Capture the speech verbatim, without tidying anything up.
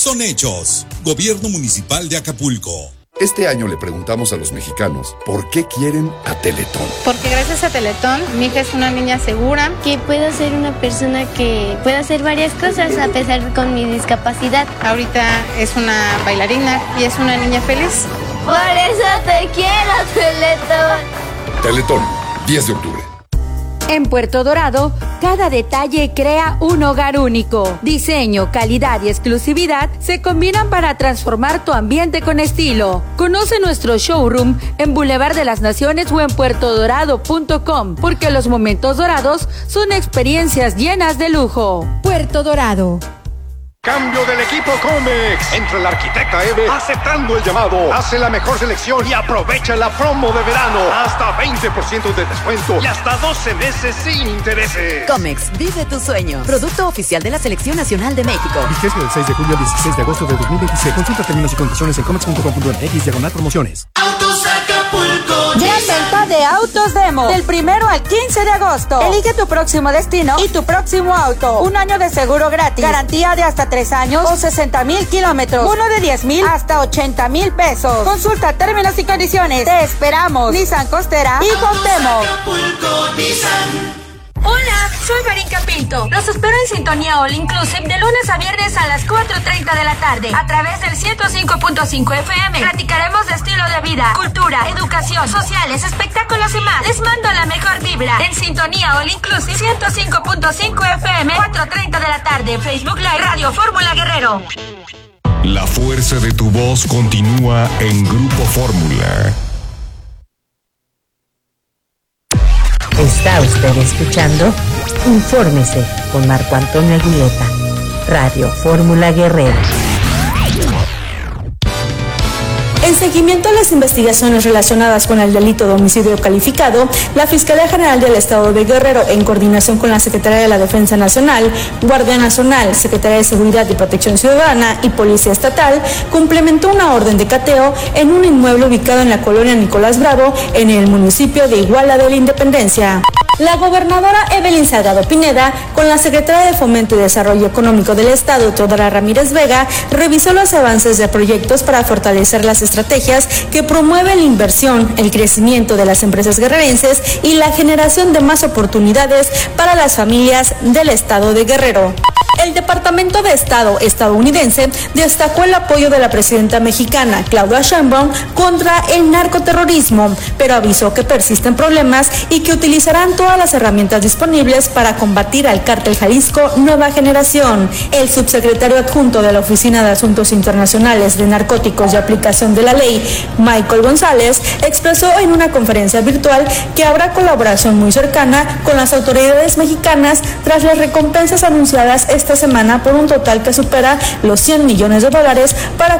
son hechos. Gobierno Municipal de Acapulco. Este año le preguntamos a los mexicanos por qué quieren a Teletón. Porque gracias a Teletón, mi hija es una niña segura. Que puedo ser una persona que pueda hacer varias cosas a pesar de con mi discapacidad. Ahorita es una bailarina y es una niña feliz. Por eso te quiero, Teletón. Teletón, diez de octubre. En Puerto Dorado, cada detalle crea un hogar único. Diseño, calidad y exclusividad se combinan para transformar tu ambiente con estilo. Conoce nuestro showroom en Boulevard de las Naciones o en puerto dorado punto com, porque los momentos dorados son experiencias llenas de lujo. Puerto Dorado. Cambio del equipo Comex. Entra la arquitecta Eve aceptando el llamado. Hace la mejor selección y aprovecha la promo de verano. Hasta veinte por ciento de descuento y hasta doce meses sin intereses. Comex, vive tu sueño. Producto oficial de la Selección Nacional de México. Vigencia del seis de julio al dieciséis de agosto de dos mil veintiséis. Consulta términos y condiciones en comex punto com punto m x diagonal promociones. Autos Acapulco. Gran venta de Autos Demo. Del primero al quince de agosto. Elige tu próximo destino y tu próximo auto. Un año de seguro gratis. Garantía de hasta tres años o sesenta mil kilómetros. Uno de diez mil hasta ochenta mil pesos. Consulta términos y condiciones. Te esperamos. Nissan Costera y Cuauhtémoc. Hola, soy Marinka Pinto. Los espero en Sintonía All Inclusive de lunes a viernes a las cuatro treinta de la tarde a través del ciento cinco punto cinco F M. Platicaremos de estilo de vida, cultura, educación, sociales, espectáculos y más. Les mando la mejor vibra en Sintonía All Inclusive ciento cinco punto cinco F M, cuatro treinta de la tarde, Facebook Live, Radio Fórmula Guerrero. La fuerza de tu voz continúa en Grupo Fórmula. Está usted escuchando Infórmese con Marco Antonio Aguileta, Radio Fórmula Guerrero. En seguimiento a las investigaciones relacionadas con el delito de homicidio calificado, la Fiscalía General del Estado de Guerrero, en coordinación con la Secretaría de la Defensa Nacional, Guardia Nacional, Secretaría de Seguridad y Protección Ciudadana y Policía Estatal, complementó una orden de cateo en un inmueble ubicado en la colonia Nicolás Bravo, en el municipio de Iguala de la Independencia. La gobernadora Evelyn Salgado Pineda, con la secretaria de Fomento y Desarrollo Económico del Estado, Teodora Ramírez Vega, revisó los avances de proyectos para fortalecer las estrategias que promueven la inversión, el crecimiento de las empresas guerrerenses y la generación de más oportunidades para las familias del Estado de Guerrero. El Departamento de Estado estadounidense destacó el apoyo de la presidenta mexicana, Claudia Sheinbaum, contra el narcoterrorismo, pero avisó que persisten problemas y que utilizarán todas las herramientas disponibles para combatir al Cártel Jalisco Nueva Generación. El subsecretario adjunto de la Oficina de Asuntos Internacionales de Narcóticos y Aplicación de la Ley, Michael González, expresó en una conferencia virtual que habrá colaboración muy cercana con las autoridades mexicanas tras las recompensas anunciadas esta semana por un total que supera los cien millones de dólares para